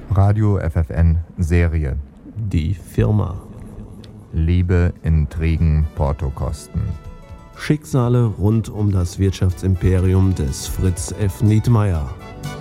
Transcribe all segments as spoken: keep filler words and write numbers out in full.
Radio F F N Serie. Die Firma. Liebe, Intrigen, Portokosten. Schicksale rund um das Wirtschaftsimperium des Fritz F. Nietmeyer.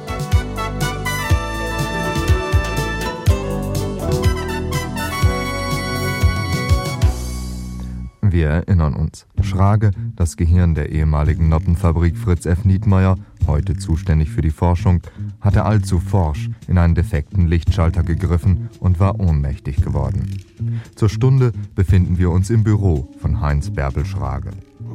Wir erinnern uns. Schrage, das Gehirn der ehemaligen Nottenfabrik Fritz F. Nietmeyer, heute zuständig für die Forschung, hatte allzu forsch in einen defekten Lichtschalter gegriffen und war ohnmächtig geworden. Zur Stunde befinden wir uns im Büro von Heinz Bärbel Schrage.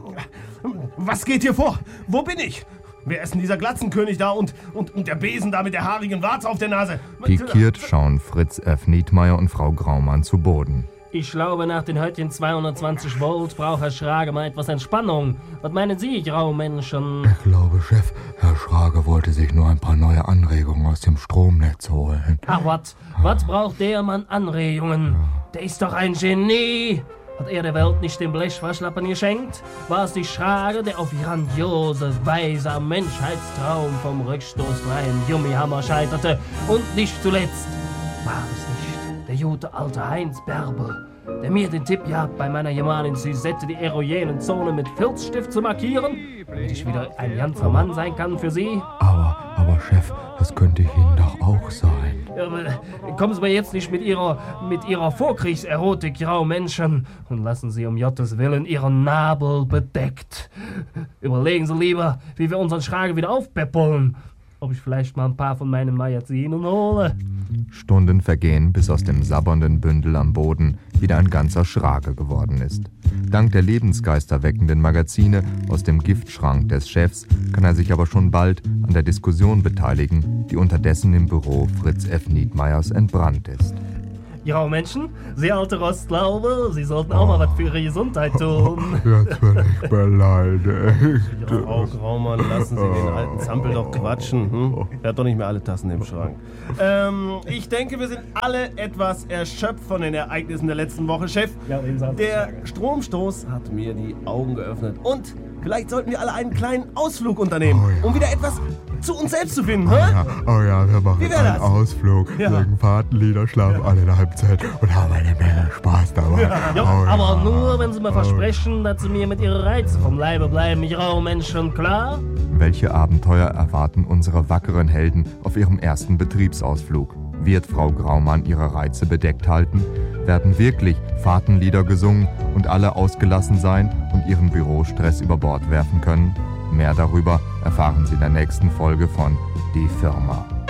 Was geht hier vor? Wo bin ich? Wer ist denn dieser Glatzenkönig da und, und, und der Besen da mit der haarigen Warze auf der Nase? Pikiert schauen Fritz F. Nietmeyer und Frau Graumann zu Boden. Ich glaube, nach den heutigen zweihundertzwanzig Volt braucht Herr Schrage mal etwas Entspannung. Was meinen Sie, Graumenschen? Ich glaube, Chef, Herr Schrage wollte sich nur ein paar neue Anregungen aus dem Stromnetz holen. Ach, was? Was braucht der Mann Anregungen? Der ist doch ein Genie. Hat er der Welt nicht den Blechwaschlappen geschenkt? War es die Schrage, der auf grandiose, weiser Menschheitstraum vom rückstoßfreien Gummihammer scheiterte? Und nicht zuletzt war es nicht der gute alte Heinz Bärbel, der mir den Tipp gab, bei meiner Gemahlin Suzette die erogenen Zonen mit Filzstift zu markieren, damit ich wieder ein ganzer Mann sein kann für sie? Aber, aber Chef, das könnte ich Ihnen doch auch sein. Ja, aber kommen Sie mir jetzt nicht mit Ihrer, mit Ihrer Vorkriegserotik, Graumenschen, und lassen Sie um Gottes Willen Ihren Nabel bedeckt. Überlegen Sie lieber, wie wir unseren Schrage wieder aufpäppeln. Ob ich vielleicht mal ein paar von meinen Magazinen hole. Stunden vergehen, bis aus dem sabbernden Bündel am Boden wieder ein ganzer Schrage geworden ist. Dank der lebensgeisterweckenden Magazine aus dem Giftschrank des Chefs kann er sich aber schon bald an der Diskussion beteiligen, die unterdessen im Büro Fritz F. Nietmeyers entbrannt ist. Ja, Menschen, Sie alte Rostlaube, Sie sollten auch mal was für Ihre Gesundheit tun. Jetzt bin ich beleidigt. Ja, Frau Graumann, lassen Sie den alten Zampel doch quatschen. Hm? Er hat doch nicht mehr alle Tassen im Schrank. Ähm, ich denke, wir sind alle etwas erschöpft von den Ereignissen der letzten Woche, Chef. Ja, der Stromstoß hat mir die Augen geöffnet. Und vielleicht sollten wir alle einen kleinen Ausflug unternehmen, Oh ja. um wieder etwas zu uns selbst zu finden. Oh hä? ja, oh ja, wir machen Wie wär einen das? Ausflug, Ja. singen Fahrtenlieder, schlafen alle in der Halbzeit und haben eine Menge Spaß dabei. Ja, Oh ja. aber nur, wenn Sie mir versprechen, dass Sie mir mit Ihren Reizen vom Leibe bleiben, Graumenschen, klar? Welche Abenteuer erwarten unsere wackeren Helden auf ihrem ersten Betriebsausflug? Wird Frau Graumann ihre Reize bedeckt halten? Werden wirklich Fahrtenlieder gesungen und alle ausgelassen sein und ihren Bürostress über Bord werfen können? Mehr darüber erfahren Sie in der nächsten Folge von Die Firma.